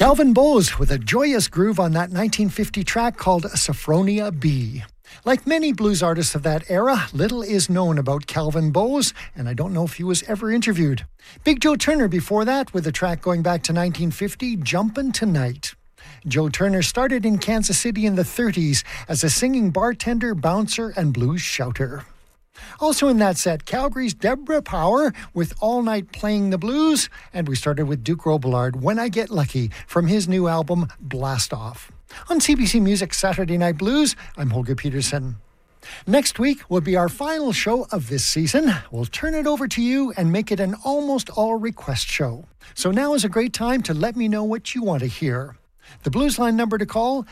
Calvin Bowes with a joyous groove on that 1950 track called Sophronia B. Like many blues artists of that era, little is known about Calvin Bowes, and I don't know if he was ever interviewed. Big Joe Turner before that with a track going back to 1950, Jumpin' Tonight. Joe Turner started in Kansas City in the 30s as a singing bartender, bouncer, and blues shouter. Also in that set, Calgary's Deborah Power with All Night Playing the Blues, and we started with Duke Robillard, When I Get Lucky, from his new album, Blast Off. On CBC Music Saturday Night Blues, I'm Holger Peterson. Next week will be our final show of this season. We'll turn it over to you and make it an almost all request show. So now is a great time to let me know what you want to hear. The Blues Line number to call,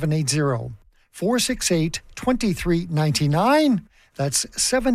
780-468-2399. That's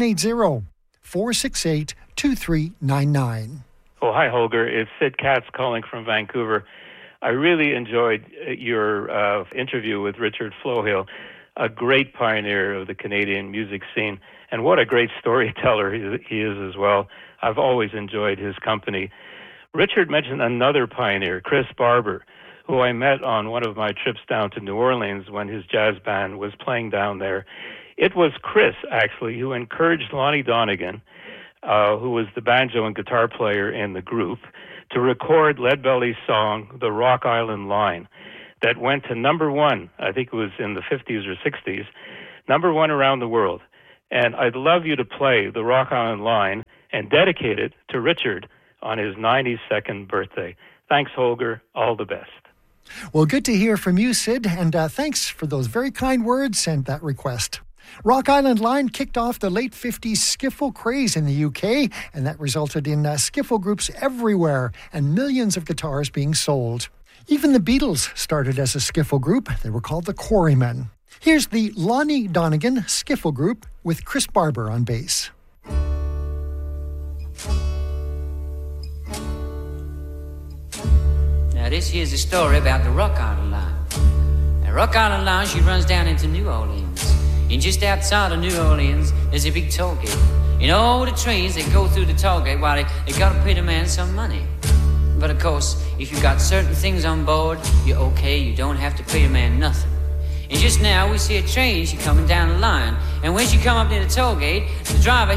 780-468-2399. Oh, hi, Holger. It's Sid Katz calling from Vancouver. I really enjoyed your interview with Richard Flohill, a great pioneer of the Canadian music scene. And what a great storyteller he is as well. I've always enjoyed his company. Richard mentioned another pioneer, Chris Barber, who I met on one of my trips down to New Orleans when his jazz band was playing down there. It was Chris, actually, who encouraged Lonnie Donegan, who was the banjo and guitar player in the group, to record Leadbelly's song, The Rock Island Line, that went to number one, I think it was in the 50s or 60s, number one around the world. And I'd love you to play The Rock Island Line and dedicate it to Richard on his 92nd birthday. Thanks, Holger. All the best. Well, good to hear from you, Sid, and thanks for those very kind words and that request. Rock Island Line kicked off the late 50s skiffle craze in the UK, and that resulted in skiffle groups everywhere and millions of guitars being sold. Even the Beatles started as a skiffle group. They were called the Quarrymen. Here's the Lonnie Donegan Skiffle Group with Chris Barber on bass. Now this here's a story about the Rock Island Line. The Rock Island Line, she runs down into New Orleans. And just outside of New Orleans, there's a big toll gate. And all the trains, they go through the toll gate while they gotta pay the man some money. But of course, if you got certain things on board, you're okay, you don't have to pay the man nothing. And just now, we see a train, she coming down the line. And when she come up near the toll gate, the driver,